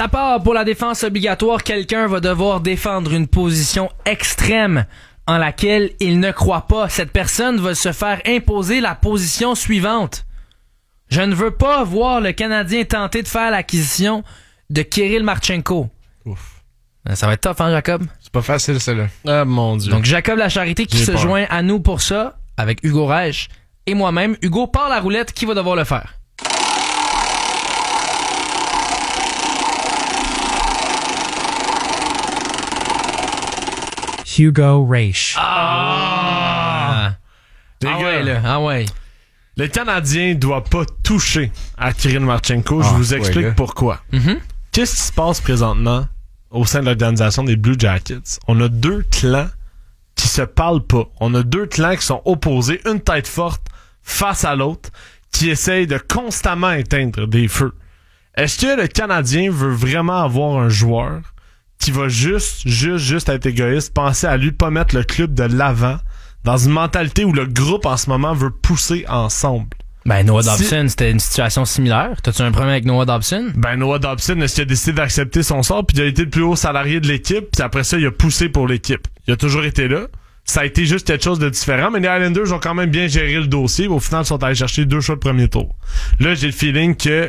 Ça part pour la défense obligatoire. Quelqu'un va devoir défendre une position extrême en laquelle il ne croit pas. Cette personne va se faire imposer la position suivante. Je ne veux pas voir le Canadien tenter de faire l'acquisition de Kirill Marchenko. Ouf. Ça va être tough, hein, Jacob? C'est pas facile, celle-là. Ah, mon Dieu. Donc, Jacob Lacharité qui J'ai se peur. joint à nous pour ça, avec Hugo Reich et moi-même. Hugo, part la roulette. Qui va devoir le faire? Hugo Reich. Les Ah gars, ouais, là. Ah ouais. le Canadien doit pas toucher à Kirill Marchenko. Je Ah, vous explique ouais, là. pourquoi. Mhm. Qu'est-ce qui se passe présentement au sein de l'organisation des Blue Jackets? On a deux clans qui se parlent pas. On a deux clans qui sont opposés, une tête forte face à l'autre, qui essayent de constamment éteindre des feux. Est-ce que le Canadien veut vraiment avoir un joueur qui va juste être égoïste, penser à lui, pas mettre le club de l'avant, dans une mentalité où le groupe en ce moment veut pousser ensemble? Ben, Noah Si- Dobson, c'était une situation similaire. T'as-tu un problème avec Noah Dobson? Ben, Noah Dobson, est-ce qu'il a décidé d'accepter son sort, puis il a été le plus haut salarié de l'équipe, puis après ça, il a poussé pour l'équipe. Il a toujours été là. Ça a été juste quelque chose de différent, mais les Islanders ont quand même bien géré le dossier. Au final, ils sont allés chercher 2 choix de premier tour. Là, j'ai le feeling que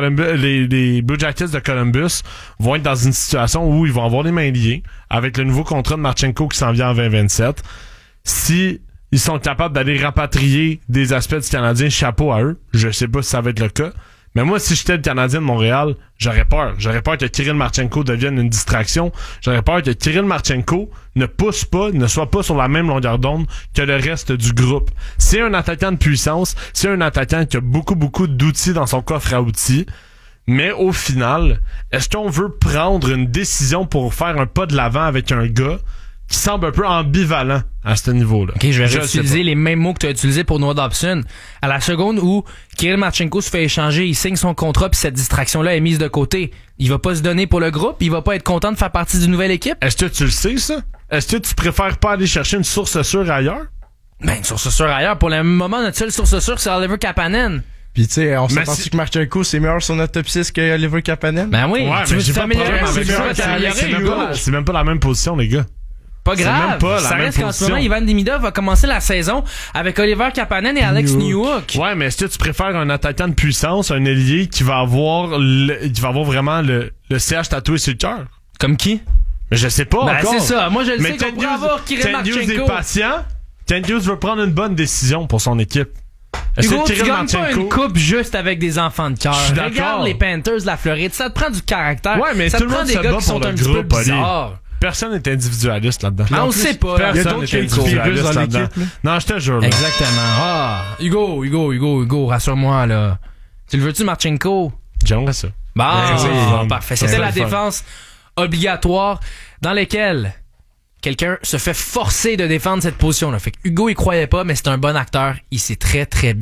les Blue Jackets de Columbus vont être dans une situation où ils vont avoir les mains liées avec le nouveau contrat de Marchenko qui s'en vient en 2027. Si ils sont capables d'aller rapatrier des aspects du Canadien, chapeau à eux. Je sais pas si ça va être le cas. Mais moi, si j'étais le Canadien de Montréal, j'aurais peur. J'aurais peur que Kirill Marchenko devienne une distraction. J'aurais peur que Kirill Marchenko ne pousse pas, ne soit pas sur la même longueur d'onde que le reste du groupe. C'est un attaquant de puissance. C'est un attaquant qui a beaucoup d'outils dans son coffre à outils. Mais au final, est-ce qu'on veut prendre une décision pour faire un pas de l'avant avec un gars qui semble un peu ambivalent à ce niveau-là? Ok, je vais sais réutiliser pas. les mêmes mots que tu as utilisés pour Noah Dobson. À la seconde où Kirill Marchenko se fait échanger, il signe son contrat, puis cette distraction-là est mise de côté. Il va pas se donner pour le groupe, il va pas être content de faire partie d'une nouvelle équipe. Est-ce que tu le sais, ça? Est-ce que tu préfères pas aller chercher une source sûre ailleurs? Ben, une source sûre ailleurs. Pour le moment, notre seule source sûre, c'est Oliver Kapanen. Pis tu sais, on Mais s'entend si- que Marchenko c'est meilleur sur notre top 6 que Oliver Kapanen? Ben oui, Ouais, tu mais veux j'ai pas de t'améliorer, problème avec c'est ça. sûr, t'améliorer, C'est même Hugo. pas- C'est même pas la même position, les gars. Pas C'est grave. même pas la ça même reste qu'en ce position. moment, Ivan Demidov va commencer la saison avec Oliver Kapanen et Alex Newhook. Ouais, mais est-ce que tu préfères un attaquant de puissance, un ailier qui va avoir vraiment le CH tatoué sur le cœur? Comme qui? Mais je sais pas Ben, encore. c'est ça. Moi, je le Mais sais qu'on pourrait avoir Kirill Ken Hughes est Marchenko. patient. Ken Hughes veut prendre une bonne décision pour son équipe. Est-ce Hugo, que tu Kirill gagnes pas Marchenko- une coupe juste avec des enfants de cœur. Je suis Regarde d'accord. les Panthers de la Floride. Ça te prend du caractère. Ouais, mais ça tout te le prend monde des se gars bat qui sont pour un le petit peu groupe, Oli. bizarres. Personne n'est individualiste là-dedans. Ah, on le sait pas, là. Il y a Personne d'autres n'est qui ont du individualiste virus dans là-dedans. l'équipe, là. Non, je te jure. là. Exactement. Ah, Hugo, rassure-moi, là. Tu le veux-tu, Marchenko? J'aimerais ça. Bah, c'est le fun. parfait. Ça C'était serait la le fun. défense obligatoire dans laquelle quelqu'un se fait forcer de défendre cette position-là. Fait que Hugo, il croyait pas, mais c'est un bon acteur. Il sait très, très bien